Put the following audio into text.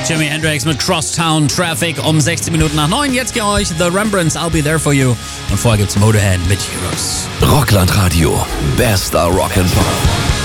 Jimi Hendrix mit Crosstown Traffic um 16 Minuten nach 9. Jetzt geht euch The Rembrandts, I'll Be There For You. Und vorher gibt's Motorhead mit Heroes. Rockland Radio, bester Rock'n'Pop.